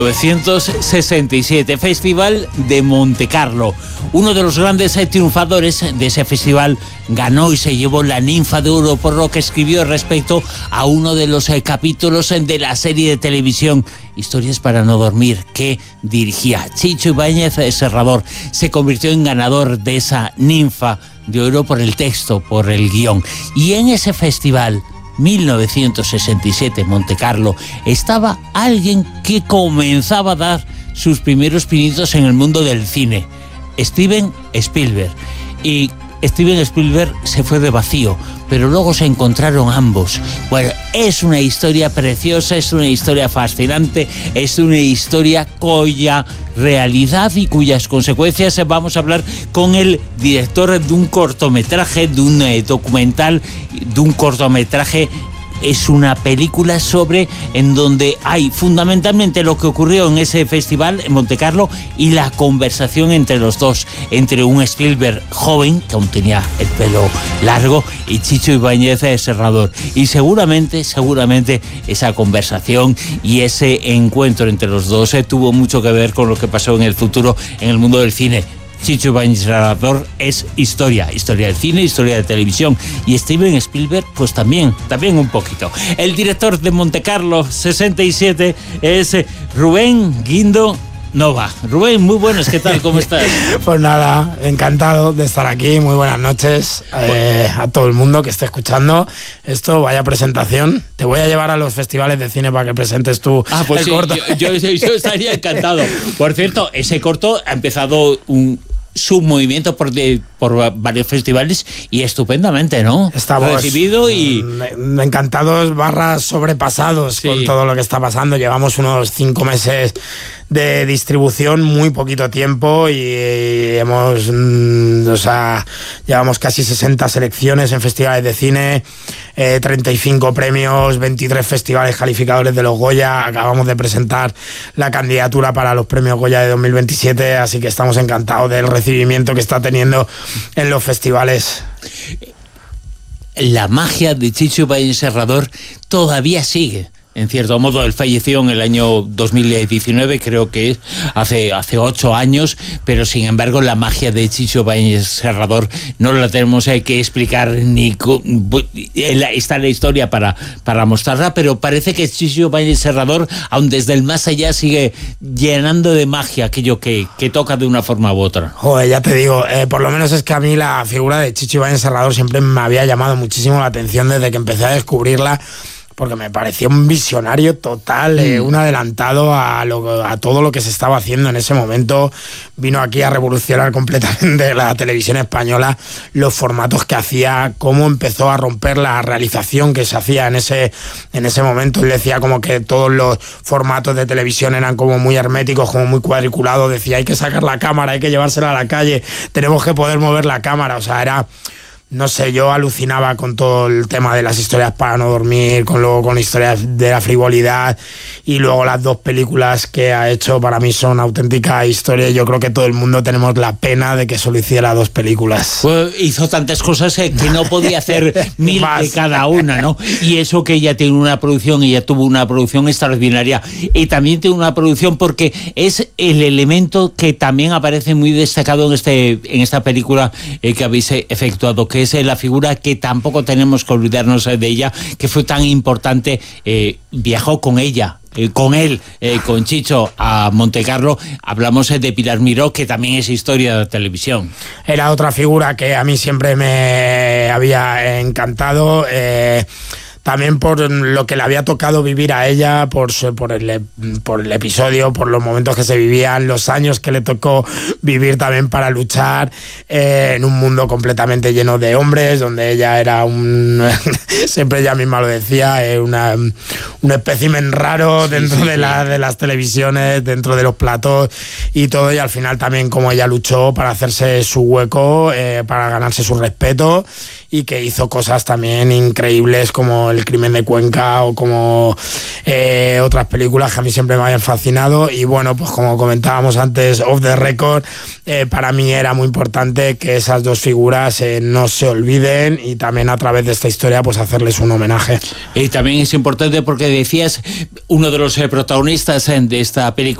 1967, Festival de Montecarlo. Uno de los grandes triunfadores de ese festival ganó y se llevó la Ninfa de Oro por lo que escribió respecto a uno de los capítulos de la serie de televisión Historias para no dormir, que dirigía Chicho Ibáñez Serrador. Se convirtió en ganador de esa Ninfa de Oro por el texto, por el guión. Y en ese festival, 1967, Montecarlo, estaba alguien que comenzaba a dar sus primeros pinitos en el mundo del cine, Steven Spielberg. Y Steven Spielberg se fue de vacío, pero luego se encontraron ambos. Bueno, es una historia preciosa, es una historia fascinante, es una historia cuya realidad y cuyas consecuencias vamos a hablar con el director de un cortometraje, de un documental, de un cortometraje. Es una película en donde hay fundamentalmente lo que ocurrió en ese festival en Montecarlo y la conversación entre los dos, entre un Spielberg joven, que aún tenía el pelo largo, y Chicho Ibáñez Serrador. Y seguramente esa conversación y ese encuentro entre los dos tuvo mucho que ver con lo que pasó en el futuro en el mundo del cine. Chicho Ibáñez Serrador es historia del cine, historia de televisión, y Steven Spielberg pues también un poquito. El director de Montecarlo 67 es Rubén Guindo Nova. Rubén, muy buenas, ¿qué tal? ¿Cómo estás? Pues nada, encantado de estar aquí, muy buenas noches a todo el mundo que esté escuchando esto. Vaya presentación, te voy a llevar a los festivales de cine para que presentes tú pues el sí, corto. Yo estaría encantado. Por cierto, ese corto ha empezado su movimiento por varios festivales y estupendamente, ¿no? Estamos recibido y encantados / sobrepasados con todo lo que está pasando. Llevamos unos 5 meses de distribución, muy poquito tiempo, y llevamos casi 60 selecciones en festivales de cine, 35 premios, 23 festivales calificadores de los Goya. Acabamos de presentar la candidatura para los premios Goya de 2027, así que estamos encantados del recibimiento que está teniendo en los festivales. La magia de Chicho Ibáñez Serrador todavía sigue. En cierto modo, él falleció en el año 2019, creo que hace 8 años, pero sin embargo la magia de Chicho Ibáñez Serrador no la tenemos que explicar, está la historia para mostrarla, pero parece que Chicho Ibáñez Serrador, aun desde el más allá, sigue llenando de magia aquello que toca de una forma u otra. Joder, ya te digo, por lo menos es que a mí la figura de Chicho Ibáñez Serrador siempre me había llamado muchísimo la atención desde que empecé a descubrirla, porque me parecía un visionario total, un adelantado a todo lo que se estaba haciendo en ese momento. Vino aquí a revolucionar completamente la televisión española, los formatos que hacía, cómo empezó a romper la realización que se hacía en ese momento. Él decía como que todos los formatos de televisión eran como muy herméticos, como muy cuadriculados. Decía, hay que sacar la cámara, hay que llevársela a la calle, tenemos que poder mover la cámara. O sea, era... No sé, yo alucinaba con todo el tema de las historias para no dormir, con historias de la frivolidad, y luego las 2 películas que ha hecho para mí son auténticas historias. Yo creo que todo el mundo tenemos la pena de que solo hiciera 2 películas. Pues hizo tantas cosas que no podía hacer 1000 de cada una, ¿no? Y eso que ella tiene una producción, ella tuvo una producción extraordinaria, y también tiene una producción porque es el elemento que también aparece muy destacado en esta película que habéis efectuado, que es la figura que tampoco tenemos que olvidarnos de ella, que fue tan importante. Viajó con ella, con él, con Chicho, a Montecarlo. Hablamos de Pilar Miró, que también es historia de televisión. Era otra figura que a mí siempre me había encantado, también por lo que le había tocado vivir a ella, por el episodio, por los momentos que se vivían, los años que le tocó vivir también para luchar en un mundo completamente lleno de hombres, donde ella era siempre ella misma lo decía, un espécimen raro dentro de las televisiones, dentro de los platós y todo, y al final también como ella luchó para hacerse su hueco, para ganarse su respeto, y que hizo cosas también increíbles como El crimen de Cuenca o como otras películas que a mí siempre me habían fascinado. Y bueno, pues como comentábamos antes, Off the Record, para mí era muy importante que esas dos figuras no se olviden y también a través de esta historia pues hacerles un homenaje. Y también es importante porque decías, uno de los protagonistas de esta película